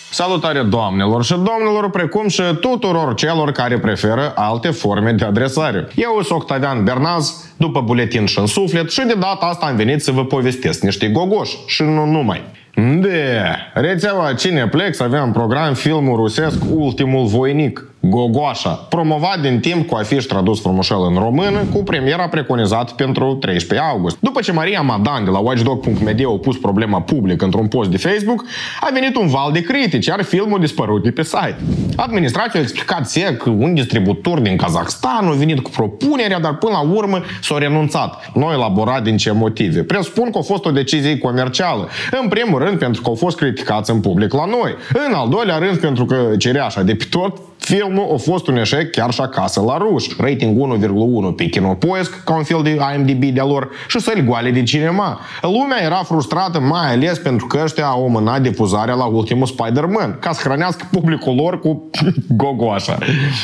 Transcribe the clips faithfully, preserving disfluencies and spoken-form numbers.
Salutare doamnelor și domnilor, precum și tuturor celor care preferă alte forme de adresare. Eu sunt Octavian Bernaz, după buletin și în suflet, și de data asta am venit să vă povestesc niște gogoși și nu numai. De rețeaua Cineplex avea în program filmul rusesc Ultimul voinic, Gogoașa, promovat din timp cu afiș tradus frumușel în română, cu premiera preconizată pentru treisprezece august. După ce Maria Madan de la watchdog punct media a pus problema public într-un post de Facebook, a venit un val de critici, iar filmul dispărut de pe site. Administrația a explicat sec că un distribuitor din Kazakhstan a venit cu propunerea, dar până la urmă s-a renunțat. Nu a elaborat din ce motive. Presupun că a fost o decizie comercială. În primul rând pentru că au fost criticați în public la noi. În al doilea rând pentru că cereașa de pe tot, filmul a fost un eșec chiar și acasă la ruși. Rating unu virgulă unu pe Kinopoisk, ca un fel de I M D B de-a lor, și săli goale de cinema. Lumea era frustrată mai ales pentru că ăștia au amânat difuzarea la ultimul Spider-Man, ca să hrănească publicul lor cu gogoașa.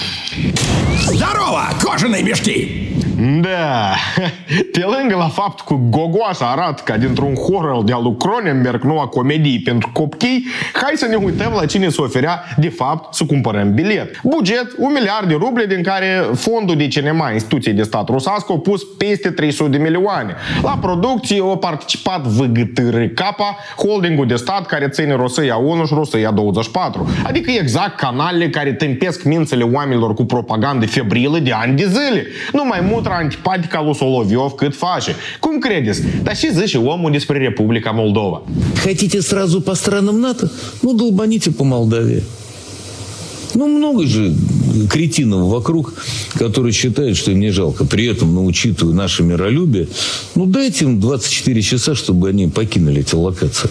Здорово, кожаные мешки! Da, pe lângă la fapt că gogoașa arată ca dintr-un horror de-a lui Cronenberg, noua comedie pentru copii, hai să ne uităm la cine se oferea de fapt să cumpărăm bilet. Buget, un miliard de ruble, din care fondul de cinema instituției de stat rusească a pus peste trei sute de milioane. La producție au participat V G T R K, holdingul de stat care ține Rosia unu și Rosia douăzeci și patru. Adică exact canalele care tâmpesc mințele oamenilor cu propagandă febrilă de ani de zile. Numai mutra antipatică lui Soloviov cât face. Cum credeți? Dar și zice omul despre Republica Moldova. Хотите сразу по странам НАТО? Ну, долбаните по Молдавии. Ну, много же кретинов вокруг, которые считают, что им не жалко. При этом, ну, учитывая наше миролюбие, ну, дайте им двадцать четыре часа, чтобы они покинули эти локации.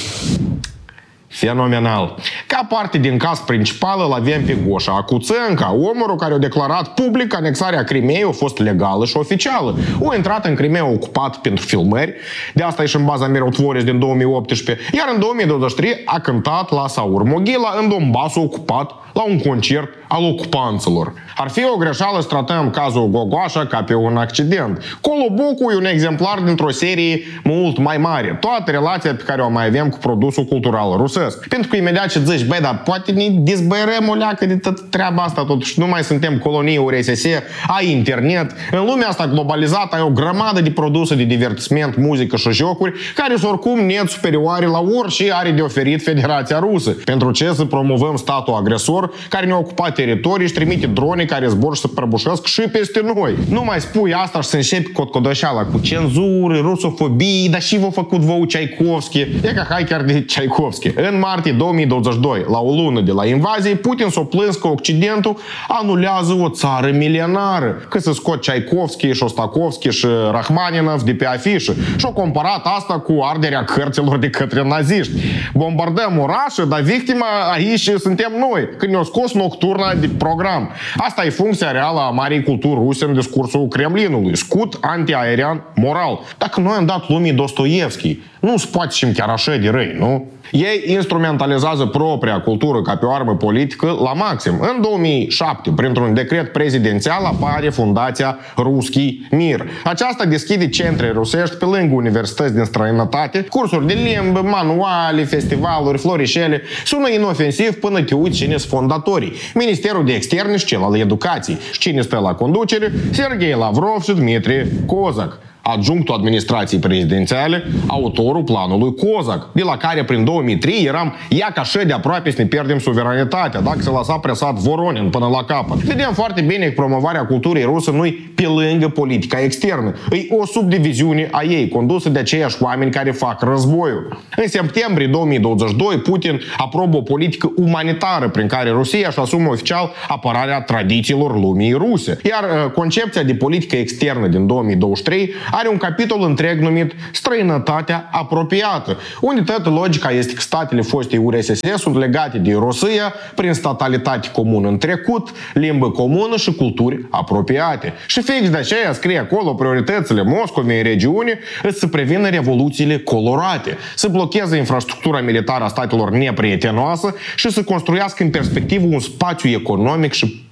Fenomenal. Ca parte din caz principal îl avem pe Goșa Acuțenca, omul care a declarat public că anexarea Crimeei a fost legală și oficială. A intrat în Crimea ocupat pentru filmări, de asta e și în baza Mirotvoris din două mii optsprezece, iar în două mii douăzeci și trei a cântat la Saur Moghila în Donbassul ocupat la un concert al ocupanților. Ar fi o greșeală să tratăm cazul Gogoașa ca pe un accident. Colobucu e un exemplar dintr-o serie mult mai mare. Toată relația pe care o mai avem cu produsul cultural rusesc. Pentru că imediat ce zici, băi, dar poate ne dezbărăm o leacă de tot treaba asta, totuși nu mai suntem colonii U R S S, ai internet. În lumea asta globalizată ai o grămadă de produse de divertisment, muzică și jocuri care sunt oricum net superioare la orice are de oferit Federația Rusă. Pentru ce să promovăm statul agresor care ne-a ocupat teritorii și trimite drone care zbor și să prăbușesc și peste noi. Nu mai spui asta și să începi cotcodoșeala cu cenzură, rusofobie, dar și v-a făcut vouă Tchaikovsky. E ca hai chiar de Tchaikovsky. În martie două mii douăzeci și doi, la o lună de la invazie, Putin s-a plâns că Occidentul anulează o țară milenară. Că să scot Tchaikovsky, Shostakovsky și Rachmaninov de pe afișă. Și-a comparat asta cu arderea cărților de către naziști. Bombardăm orașe, dar victima aici suntem noi. Când ne-au scos nocturna de program. Asta e funcția reală a marii culturi ruse în discursul Kremlinului. Scut antiaerian moral. Dacă noi am dat lumii Dostoevski, nu se poate și chiar așa de răi, nu? Ei instrumentalizează propria cultură ca pe o armă politică la maxim. În două mii șapte, printr-un decret prezidențial, apare Fundația Ruski Mir. Aceasta deschide centre rusești pe lângă universități din străinătate, cursuri de limbă, manuale, festivaluri, florișele. Sună inofensiv până te uiți cine sunt fondatorii. Ministerul de Externe și cel al Educației. Și cine stă la conducere? Sergei Lavrov și Dmitri Kozak, adjunctul administrației prezidențiale, autorul planului Kozak, de la care prin două mii trei eram ia ca așa de aproape să ne pierdem suveranitatea, dacă se lăsa presat Voronin până la capăt. Vedem foarte bine că promovarea culturii ruse nu-i pe lângă politica externă. E o subdiviziune a ei, condusă de aceiași oameni care fac războiul. În septembrie două mii douăzeci și doi, Putin aprobă o politică umanitară prin care Rusia își asumă oficial apărarea tradițiilor lumii ruse. Iar concepția de politică externă din două mii douăzeci și trei are un capitol întreg numit Străinătatea apropiată, unde toată logica este că statele fostei U R S S sunt legate de Rusia prin statalitate comună în trecut, limbă comună și culturi apropiate. Și fix de aceea scrie acolo prioritățile Moscovei în regiune să prevină revoluțiile colorate, să blocheze infrastructura militară a statelor neprietenoasă și să construiască în perspectivă un spațiu economic și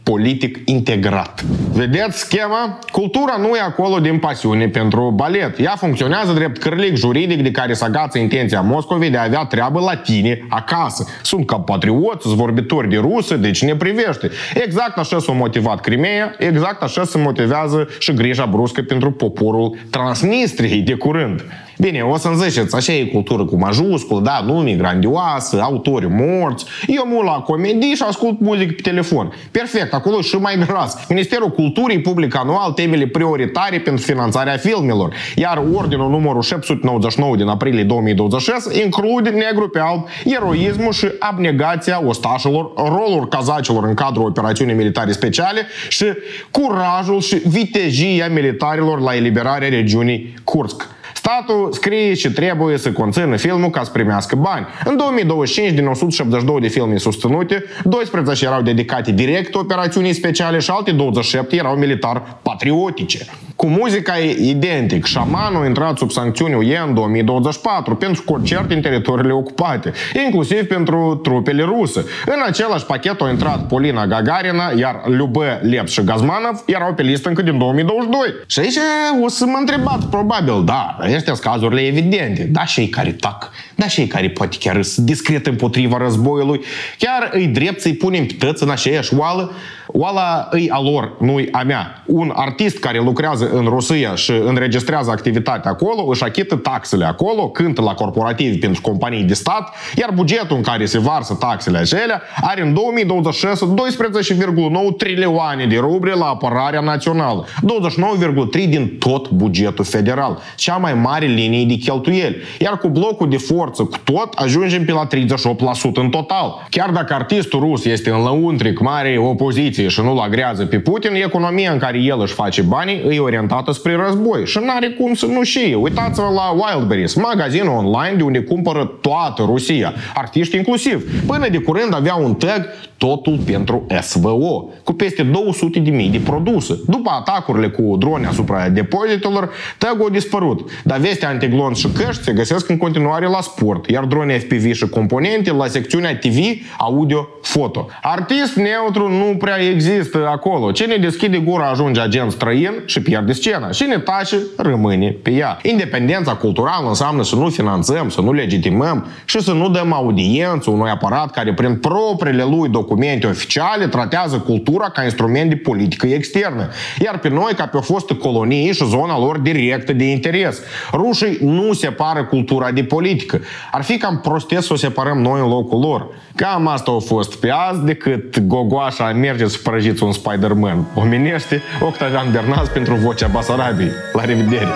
politic integrat. Vedeți schema? Cultura nu e acolo din pasiune pentru balet. Ea funcționează drept cârlic juridic de care se agață intenția Moscovei de a avea treabă la tine acasă. Sunt compatrioți, sunt vorbitori de rusă, deci ne privește. Exact așa s-a motivat Crimea, exact așa se motivează și grija bruscă pentru poporul Transnistriei de curând. Bine, o să-mi ziceți, așa e cultură cu majuscul, da, nume grandioasă, autori morți. Eu mă la comedii și ascult muzică pe telefon. Perfect, acolo și mai gras. Ministerul Culturii publică anual temele prioritare pentru finanțarea filmelor, iar ordinul numărul șapte sute nouăzeci și nouă din aprilie două mii douăzeci și șase include negru pe alb eroismul și abnegația ostașilor, rolul cazacilor în cadrul operațiunii militare speciale și curajul și vitejia militarilor la eliberarea regiunii Kursk. Statul scrie și trebuie să conțină filmul ca să primească bani. În două mii douăzeci și cinci, din o sută șaptezeci și doi de filme susținute, doisprezece erau dedicate direct operațiunii speciale și alte douăzeci și șapte erau militar patriotice. Cu muzica e identic. Șamanul a intrat sub sancțiuni U E în două mii douăzeci și patru pentru concert în teritoriile ocupate, inclusiv pentru trupele ruse. În același pachet au intrat Polina Gagarina, iar Lyubę, Leps și Gazmanov erau pe listă încă din două mii douăzeci și doi. Și aici o să mă întrebați, probabil, da, astea sunt cazurile evidente. Da, și ei care tac, da, și ei care poate chiar sunt discret împotriva războiului, chiar îi drept să-i punem pe tăți în aceeași oală. Oala îi a lor, nu-i a mea. Un artist care lucrează în Rusia și înregistrează activitatea acolo, își achită taxele acolo, cântă la corporativ pentru companii de stat, iar bugetul în care se varsă taxele acelea are în două mii douăzeci și șase doisprezece virgulă nouă trilioane de ruble la apărarea națională, douăzeci și nouă virgulă trei din tot bugetul federal, cea mai mare linie de cheltuieli. Iar cu blocul de forță, cu tot, ajungem pe la treizeci și opt la sută în total. Chiar dacă artistul rus este în lăuntric mare opoziție și nu-l agrează pe Putin, economia în care el își face banii e orientată spre război și n-are cum să nu știe. Uitați-vă la Wildberries, magazinul online de unde cumpără toată Rusia, artiști inclusiv. Până de curând avea un tag totul pentru S V O, cu peste două sute de mii de produse. După atacurile cu drone asupra depozitelor, tag-ul a dispărut, dar veste antiglonț și căști se găsesc în continuare la sport, iar drone F P V și componente la secțiunea T V, audio, foto. Artist neutru nu prea există acolo. Cine deschide gura ajunge agent străin și pierde scena. Cine tace, rămâne pe ea. Independența culturală înseamnă să nu finanțăm, să nu legitimăm și să nu dăm audiență unui aparat care prin propriile lui documente oficiale tratează cultura ca instrument de politică externă. Iar pe noi ca pe o fostă colonie și zona lor directă de interes. Rușii nu separă cultura de politică. Ar fi cam prostie să o separăm noi în locul lor. Cam asta a fost pe azi, decât gogoașa mergeți să prăjiți un Spider-Man. Omenește, Octavian Bernaz pentru Vocea Basarabiei. La revedere!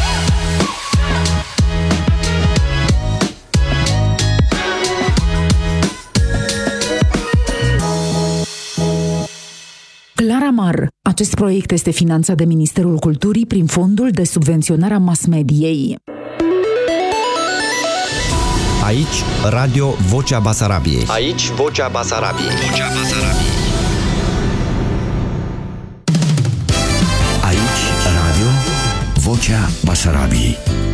Claramar. Acest proiect este finanțat de Ministerul Culturii prin Fondul de Subvenționare a Mass-Mediei. Aici, Radio Vocea Basarabiei. Aici, Vocea Basarabiei. Vocea Basarabiei. Aici, Radio Vocea Basarabiei.